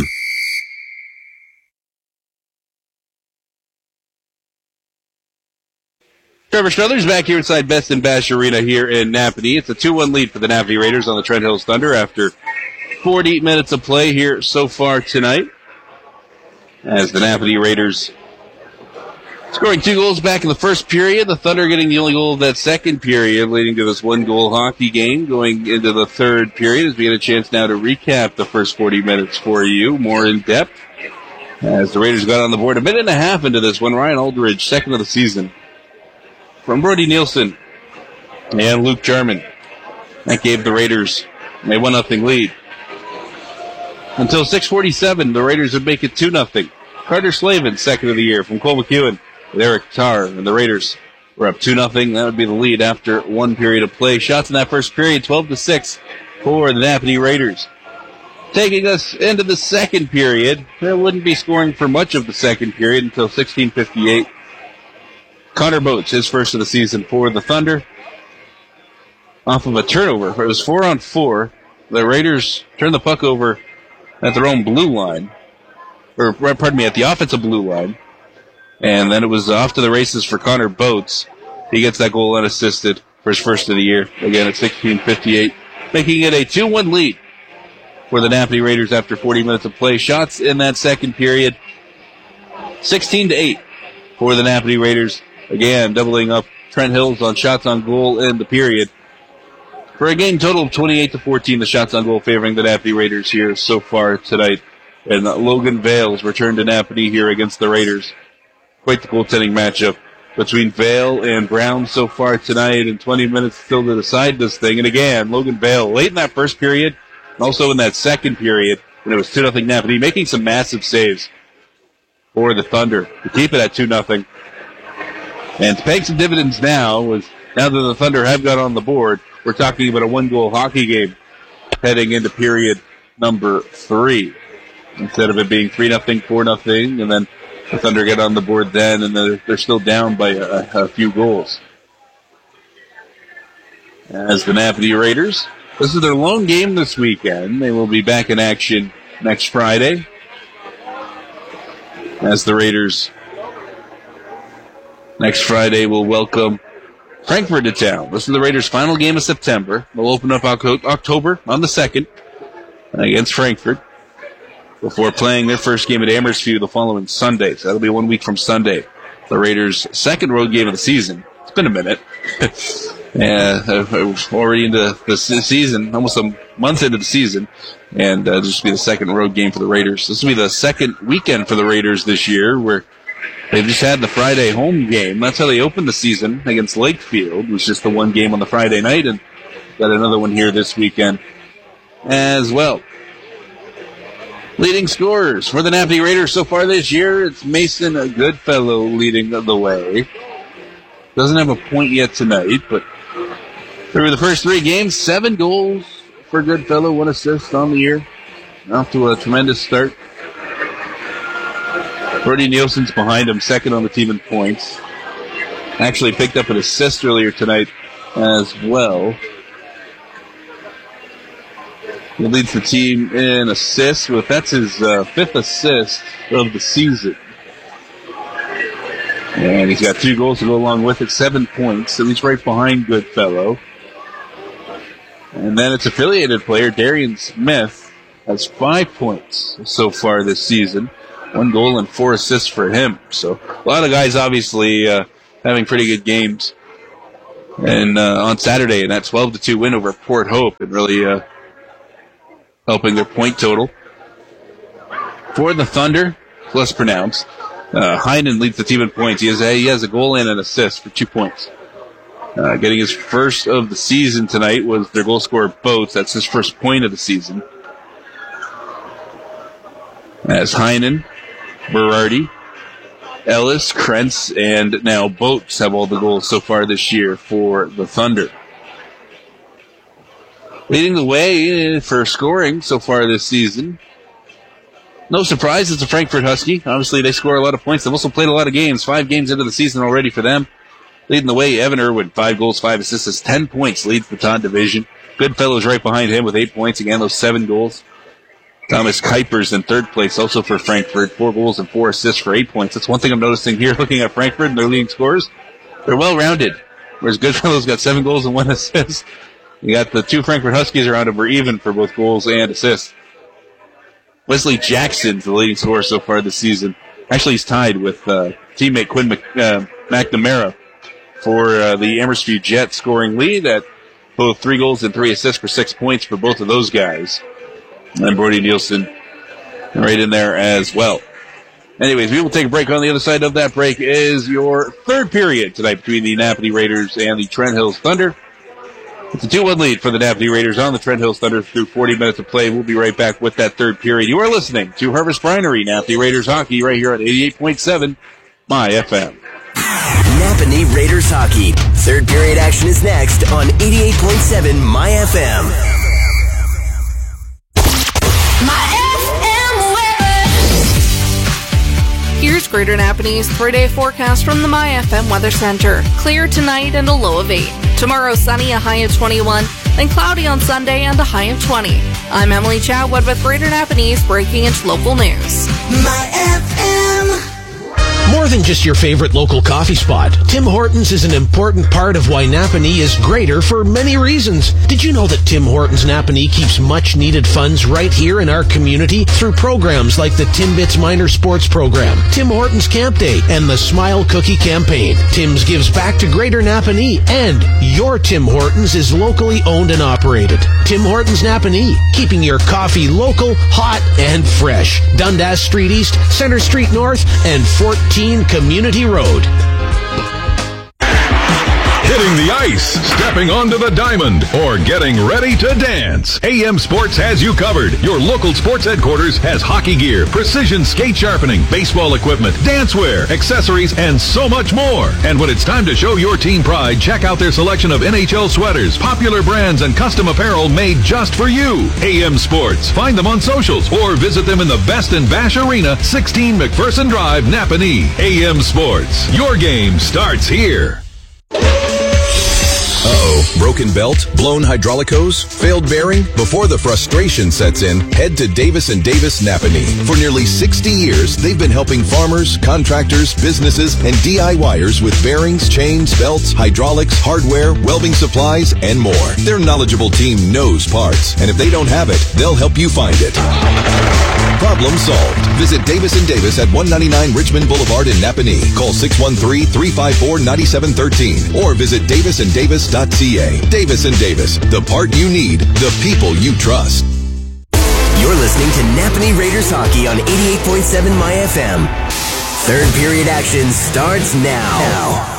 Trevor Struthers back here inside Best in Bash Arena here in Napanee. It's a 2-1 lead for the Napanee Raiders on the Trent Hills Thunder after 40 minutes of play here so far tonight. As the Napanee Raiders scoring 2 goals back in the first period. The Thunder getting the only goal of that second period, leading to this 1-goal hockey game going into the third period as we get a chance now to recap the first 40 minutes for you more in depth. As the Raiders got on the board a minute and a half into this one, Ryan Aldridge, second of the season, from Brody Nielsen and Luke Jarman. That gave the Raiders a 1-0 lead. Until 6:47, the Raiders would make it 2-0. Carter Slavin, second of the year, from Cole McEwen with Eric Tarr, and the Raiders were up 2-0. That would be the lead after one period of play. Shots in that first period, 12-6 for the Napanee Raiders. Taking us into the second period, they wouldn't be scoring for much of the second period until 16:58. Connor Boats, his first of the season for the Thunder, off of a turnover. It was 4-on-4. The Raiders turned the puck over at their own blue line, or pardon me, at the offensive blue line, and then it was off to the races for Connor Boats. He gets that goal unassisted for his first of the year, again at 16:58, making it a 2-1 lead for the Napanee Raiders after 40 minutes of play. Shots in that second period, 16-8 for the Napanee Raiders. Again, doubling up Trent Hills on shots on goal in the period. For a game total of 28-14, the shots on goal favoring the Napanee Raiders here so far tonight. And Logan Vales returned to Napanee here against the Raiders. Quite the goaltending matchup between Vale and Brown so far tonight, and 20 minutes still to decide this thing. And again, Logan Vale late in that first period, and also in that second period, when it was 2-0 Napanee, making some massive saves for the Thunder to keep it at 2-0. And it's paying some dividends now that the Thunder have got on the board. We're talking about a 1-goal hockey game heading into period number 3. Instead of it being 3-0, 4-0, and then the Thunder get on the board then, and they're still down by a few goals. As the Napanee Raiders, this is their lone game this weekend. They will be back in action next Friday. As the Raiders next Friday will welcome Frankfurt to town. This is the Raiders' final game of September. They'll open up October on the 2nd against Frankfurt before playing their first game at Amersfoort the following Sunday. So that'll be 1 week from Sunday. The Raiders' second road game of the season. It's been a minute. Already into the season, almost a month into the season. And this will be the second road game for the Raiders. This will be the second weekend for the Raiders this year, where they've just had the Friday home game. That's how they opened the season against Lakefield. It was just the one game on the Friday night, and got another one here this weekend as well. Leading scorers for the Napanee Raiders so far this year, it's Mason Goodfellow leading the way. Doesn't have a point yet tonight, but through the first 3 games, 7 goals for Goodfellow, 1 assist on the year. Off to a tremendous start. Brody Nielsen's behind him, second on the team in points. Actually picked up an assist earlier tonight as well. He leads the team in assists. That's his 5th assist of the season. And he's got 2 goals to go along with it, 7 points. So he's right behind Goodfellow. And then it's affiliated player Darian Smith has 5 points so far this season. 1 goal and 4 assists for him. So a lot of guys obviously having pretty good games. And on Saturday in that 12-2 win over Port Hope, and really helping their point total. For the Thunder, less pronounced. Heinen leads the team in points. He has a goal and an assist for 2 points. Getting his first of the season tonight was their goal scorer, Boats. That's his first point of the season. As Heinen, Berardi, Ellis, Krentz, and now Boats have all the goals so far this year for the Thunder. Leading the way for scoring so far this season. No surprise, it's a Frankfurt Husky. Obviously, they score a lot of points. They've also played a lot of games. 5 games into the season already for them. Leading the way, Evan Irwin, 5 goals, 5 assists, 10 points, leads the Baton Division. Goodfellow's right behind him with 8 points. Again, those 7 goals. Thomas Kuipers in 3rd place, also for Frankfurt. 4 goals and 4 assists for 8 points. That's one thing I'm noticing here, looking at Frankfurt and their leading scorers. They're well-rounded. Whereas Goodfellow's got 7 goals and 1 assist. You got the 2 Frankfurt Huskies around him were even for both goals and assists. Wesley Jackson's the leading scorer so far this season. Actually, he's tied with teammate Quinn McNamara for the Amherst Jets scoring lead at both 3 goals and 3 assists for 6 points for both of those guys. And Brody Nielsen right in there as well. Anyways, we will take a break. On the other side of that break is your 3rd period tonight between the Napanee Raiders and the Trent Hills Thunder. It's a 2-1 lead for the Napanee Raiders on the Trent Hills Thunder through 40 minutes of play. We'll be right back with that 3rd period. You are listening to Harvest Brinery, Napanee Raiders hockey, right here on 88.7 My FM. Napanee Raiders hockey. 3rd period action is next on 88.7 My FM. Here's Greater Napanee's 3-day forecast from the My FM Weather Center. Clear tonight and a low of 8. Tomorrow sunny, a high of 21. Then cloudy on Sunday and a high of 20. I'm Emily Chatwood with Greater Napanee's breaking into local news. My FM. More than just your favorite local coffee spot, Tim Hortons is an important part of why Napanee is greater for many reasons. Did you know that Tim Hortons Napanee keeps much-needed funds right here in our community through programs like the Timbits Minor Sports Program, Tim Hortons Camp Day, and the Smile Cookie Campaign? Tim's gives back to Greater Napanee, and your Tim Hortons is locally owned and operated. Tim Hortons Napanee, keeping your coffee local, hot, and fresh. Dundas Street East, Center Street North, and 14 Community Road. Hitting the ice, stepping onto the diamond, or getting ready to dance. AM Sports has you covered. Your local sports headquarters has hockey gear, precision skate sharpening, baseball equipment, dancewear, accessories, and so much more. And when it's time to show your team pride, check out their selection of NHL sweaters, popular brands, and custom apparel made just for you. AM Sports. Find them on socials or visit them in the Best in Bash Arena, 16 McPherson Drive, Napanee. AM Sports. Your game starts here. Broken belt, blown hydraulic hose, failed bearing? Before the frustration sets in, head to Davis & Davis Napanee. For nearly 60 years, they've been helping farmers, contractors, businesses, and DIYers with bearings, chains, belts, hydraulics, hardware, welding supplies, and more. Their knowledgeable team knows parts, and if they don't have it, they'll help you find it. Problem solved. Visit Davis & Davis at 199 Richmond Boulevard in Napanee. Call 613-354-9713 or visit davisanddavis.ca. Davis & Davis, the part you need, the people you trust. You're listening to Napanee Raiders hockey on 88.7 My FM. 3rd period action starts now.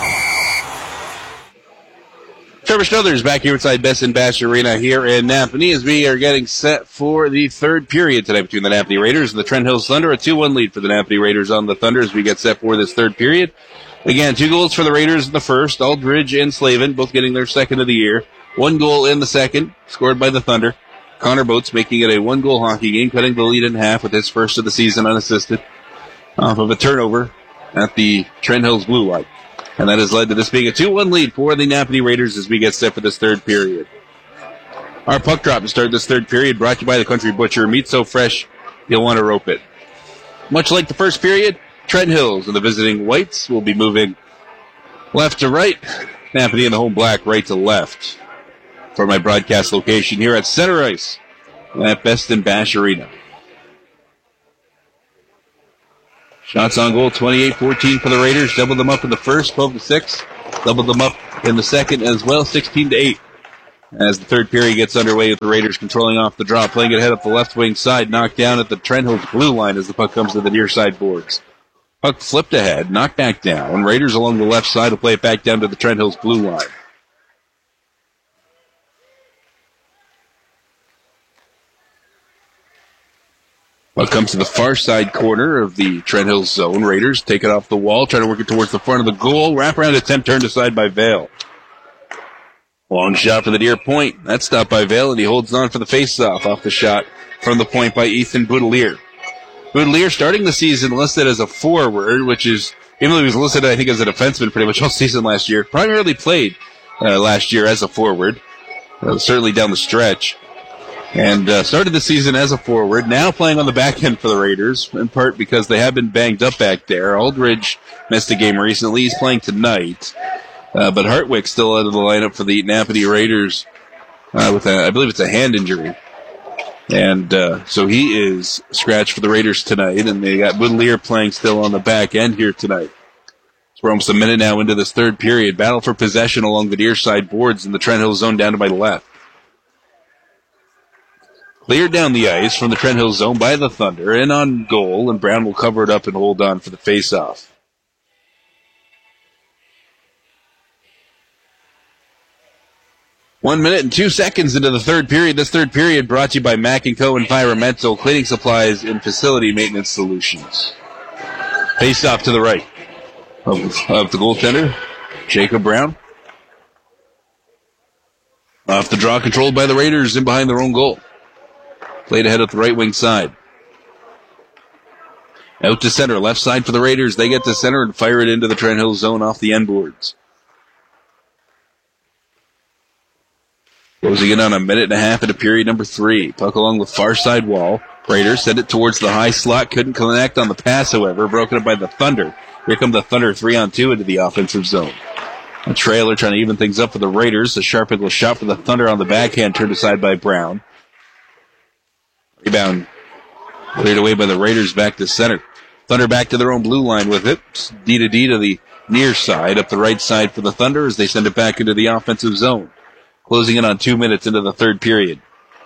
Trevor Snothers back here inside Best in Bash Arena here in Napanee as we are getting set for the 3rd period tonight between the Napanee Raiders and the Trent Hills Thunder. A 2-1 lead for the Napanee Raiders on the Thunder as we get set for this 3rd period. Again, 2 goals for the Raiders in the first. Aldridge and Slavin both getting their 2nd of the year. 1 goal in the second, scored by the Thunder. Connor Boats making it a 1-goal hockey game, cutting the lead in half with his first of the season unassisted off of a turnover at the Trent Hills blue line. And that has led to this being a 2-1 lead for the Napanee Raiders as we get set for this 3rd period. Our puck drop to start this 3rd period brought to you by the Country Butcher. Meat so fresh, you'll want to rope it. Much like the first period, Trent Hills and the visiting Whites will be moving left to right. Napanee and the home black right to left. For my broadcast location here at Center Ice at Best in Bash Arena. Shots on goal, 28-14 for the Raiders. Doubled them up in the first, 12-6. Doubled them up in the second as well, 16-8. As the third period gets underway with the Raiders controlling off the draw, playing it ahead up the left wing side, knocked down at the Trent Hills blue line as the puck comes to the near side boards. Puck flipped ahead, knocked back down. Raiders along the left side will play it back down to the Trent Hills blue line. Puck comes to the far side corner of the Trent Hills zone. Raiders take it off the wall, try to work it towards the front of the goal. Wraparound attempt turned aside by Vale. Long shot for the near point. That's stopped by Vale, and he holds on for the face-off off the shot from the point by Ethan Boudelier. Boudelier starting the season listed as a forward, which is, even though he was listed, I think, as a defenseman pretty much all season last year, primarily played last year as a forward, certainly down the stretch. And started the season as a forward, now playing on the back end for the Raiders, in part because they have been banged up back there. Aldridge missed a game recently. He's playing tonight. But Hartwick's still out of the lineup for the Napanee Raiders with, I believe it's a hand injury. And so he is scratched for the Raiders tonight, and they got Boudelier playing still on the back end here tonight. So we're almost a minute now into this third period. Battle for possession along the near side boards in the Trent Hills zone down to my left. Cleared down the ice from the Trent Hills zone by the Thunder, and on goal, and Brown will cover it up and hold on for the face-off. 1 minute and 2 seconds into the third period. This third period brought to you by Mac & Co. Environmental Cleaning Supplies and Facility Maintenance Solutions. Face-off to the right of the goaltender, Jacob Brown. Off the draw, controlled by the Raiders in behind their own goal. Played ahead at the right wing side. Out to center, left side for the Raiders. They get to center and fire it into the Trent Hills zone off the end boards. Closing in on a minute and a half into period number 3. Puck along the far side wall. Raiders send it towards the high slot. Couldn't connect on the pass, however. Broken up by the Thunder. Here come the Thunder 3-on-2 into the offensive zone. A trailer trying to even things up for the Raiders. A sharp little shot for the Thunder on the backhand, turned aside by Brown. Rebound cleared away by the Raiders back to center. Thunder back to their own blue line with it. D to D to the near side, up the right side for the Thunder as they send it back into the offensive zone. Closing in on 2 minutes into the third period.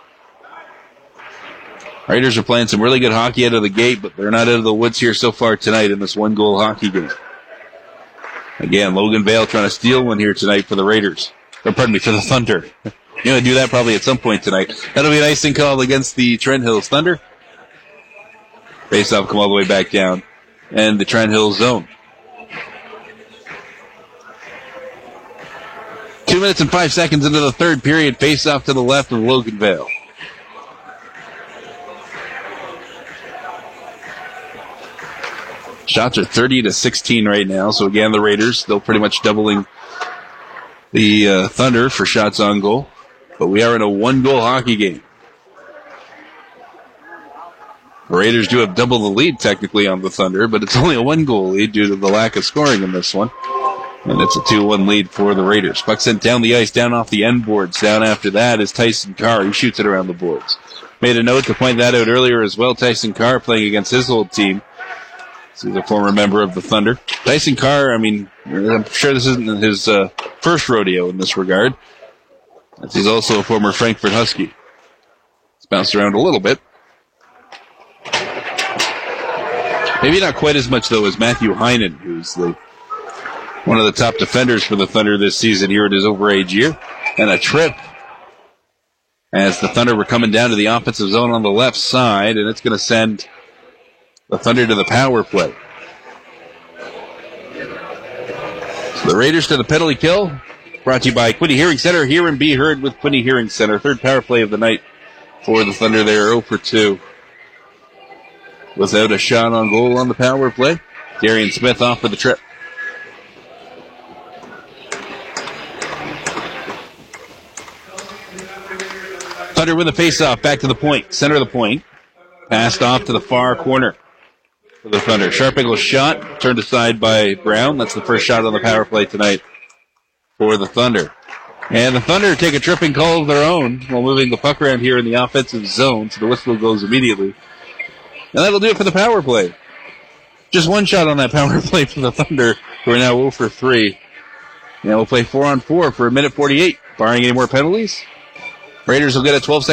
Raiders are playing some really good hockey out of the gate, but they're not out of the woods here so far tonight in this one-goal hockey game. Again, Logan Vale trying to steal one here tonight for the Raiders. Or pardon me, for the Thunder. You're going to do that probably at some point tonight. That'll be an icing call against the Trent Hills Thunder. Face-off come all the way back down. And the Trent Hills zone. 2 minutes and 5 seconds into the third period. Face-off to the left of Logan Vale. Shots are 30-16 right now. So again, the Raiders still pretty much doubling the Thunder for shots on goal. But we are in a one-goal hockey game. The Raiders do have double the lead technically on the Thunder, but it's only a one-goal lead due to the lack of scoring in this one. And it's a 2-1 lead for the Raiders. Puck sent down the ice, down off the end boards. Down after that is Tyson Carr. He shoots it around the boards. Made a note to point that out earlier as well. Tyson Carr playing against his old team. He's a former member of the Thunder. Tyson Carr, I mean, I'm sure this isn't his first rodeo in this regard. As he's also a former Frankfurt Husky. He's bounced around a little bit. Maybe not quite as much, though, as Matthew Heinen, who's one of the top defenders for the Thunder this season here in his overage year. And a trip as the Thunder were coming down to the offensive zone on the left side, and it's going to send the Thunder to the power play. So the Raiders to the penalty kill. Brought to you by Quinny Hearing Center. Hear and be heard with Quinny Hearing Center. Third power play of the night for the Thunder. They are 0 for 2. Without a shot on goal on the power play. Darian Smith off for the trip. Thunder with a face-off. Back to the point. Center of the point. Passed off to the far corner. for the Thunder. Sharpingle's shot turned aside by Brown. That's the first shot on the power play tonight for the Thunder. And the Thunder take a tripping call of their own while moving the puck around here in the offensive zone, so the whistle goes immediately. And that'll do it for the power play. Just one shot on that power play for the Thunder, who are now 0 for 3. And we'll play 4-on-4 for a minute 48, barring any more penalties. Raiders will get a 12-second